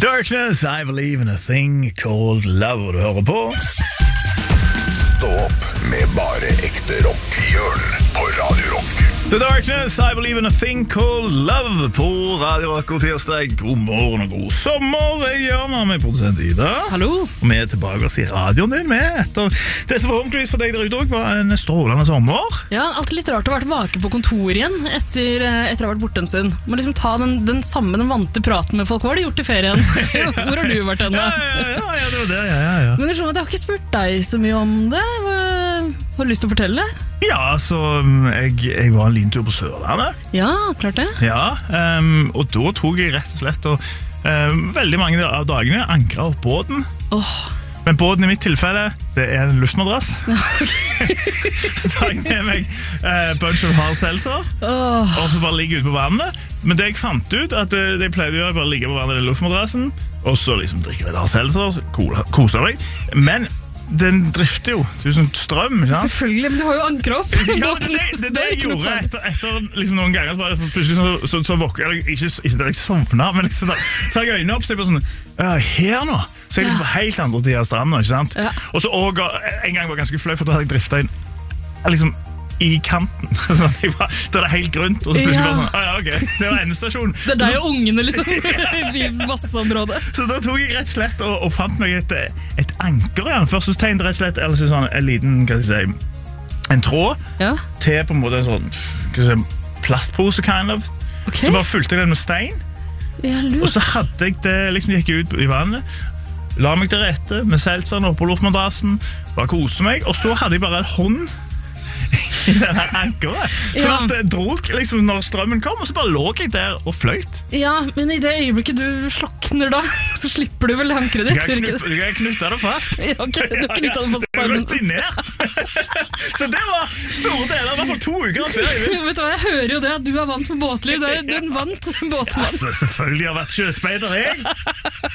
Darkness, I believe in a thing called love. Du hører på Stå opp med bare ekte rock. Jørn på Radio Rock. The Darkness, I believe in a thing called love på Radio Rock og tirsdag. God morgen og god sommer. Jeg gjør med produsent Ida. Hallo. Og vi tilbake i radioen din med etter det som forhåpentligvis for deg der ute også var en strålende sommer. Ja, alltid litt rart å være tilbake på kontor igjen etter å ha vært borte en stund. Må liksom ta den vante praten med folk. Hva har du gjort i ferien? Hvor har du vært henne? Ja, det var det, ja. Men jeg har ikke spurt deg så mye om det. Har du lyst til å fortelle? Ja, så jeg var en liten tur på Sørlandet. Ja, klart det. Ja, og da tok jeg rett og slett og veldig mange av dagene ankret opp båten. Men båten i mitt tilfelle, det en luftmadrass. Så tar jeg med meg bunch of hard seltzer, og så bare ligger ute på vannet. Men det jeg fant ut, at det jeg pleide å gjøre, bare ligge på vannet i luftmadrassen, og så liksom drikke litt hard seltzer, kose deg. Men den drifter jo, det er jo sånn strøm, ikke sant? Selvfølgelig, men du har jo ankret opp. Ja, det jeg gjorde etter liksom noen ganger, så var det plutselig så våkker jeg, ikke det jeg sovnet, men liksom så jeg øynene opp, så jeg bare sånn, her nå, så jeg liksom på helt andre siden av stranden, ikke sant? Ja. Og så en gang var jeg ganske fløy, for da hadde jeg driftet inn, liksom i kanten, sånn, da er det helt grønt, og så plutselig bare sånn, ja, ok, det var endestasjon. Det deg og ungene liksom, i masseområdet. Så da tok jeg rett og slett og fant meg et anker igjen. Først så tegnet rett og slett sånn, en liten, hva skal jeg si, en tråd til på en måte en sånn, hva skal jeg si, plastpose kind of. Okay. Så bare fulgte jeg den med stein, og så hadde jeg det, liksom gikk jeg ut i vannet, la meg til rette med seltseren oppe på luftmadrassen, bare koste meg, og så hadde jeg bare en hånd i denne ankeret. For at det drog liksom når strømmen kom, og så bare lå jeg der og fløyt. Ja, men i det øyeblikket du slokner da, så slipper du vel ankeret ditt. Du kan knytte det fast. Ja, ok, du knyttet det fast. Det er rutinert. Så det var store deler, i hvert fall 2 uker av ferie. Vet du hva, jeg hører jo det at du er vant med båtliv. Du er en vant båtmann. Ja, selvfølgelig har jeg vært sjøspeider, jeg.